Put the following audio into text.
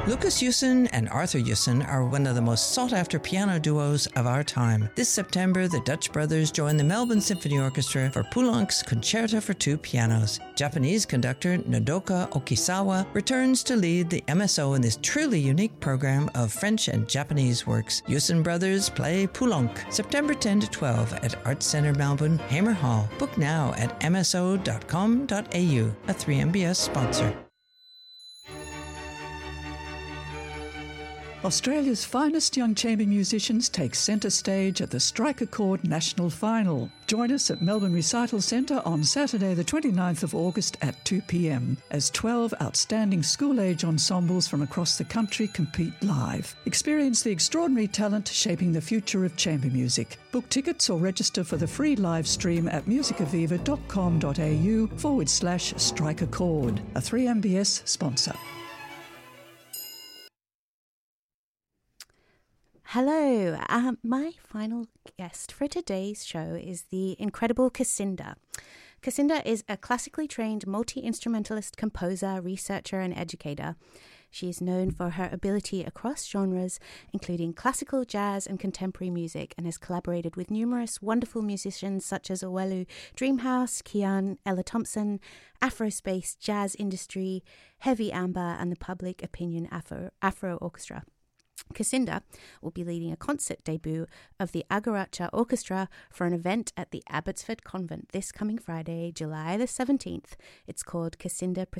Lucas Yusin and Arthur Yusin are one of the most sought-after piano duos of our time. This September, the Dutch brothers join the Melbourne Symphony Orchestra for Poulenc's Concerto for Two Pianos. Japanese conductor Nodoka Okisawa returns to lead the MSO in this truly unique program of French and Japanese works. Yusin brothers play Poulenc, September 10 to 12 at Arts Centre Melbourne, Hamer Hall. Book now at mso.com.au, a 3MBS sponsor. Australia's finest young chamber musicians take centre stage at the Strike a Chord National Final. Join us at Melbourne Recital Centre on Saturday the 29th of August at 2 p.m. as 12 outstanding school-age ensembles from across the country compete live. Experience the extraordinary talent shaping the future of chamber music. Book tickets or register for the free live stream at musicaviva.com.au/Strike a Chord, a 3MBS sponsor. Hello, my final guest for today's show is the incredible Kacinda. Kacinda is a classically trained multi-instrumentalist, composer, researcher and educator. She is known for her ability across genres, including classical, jazz and contemporary music, and has collaborated with numerous wonderful musicians such as Owelu Dreamhouse, Kian, Ella Thompson, Afrospace, Jazz Industry, Heavy Amber and the Public Opinion Afro Orchestra. Kacinda will be leading a concert debut of the Agaracha Orchestra for an event at the Abbotsford Convent this coming Friday, July the 17th. It's called Kacinda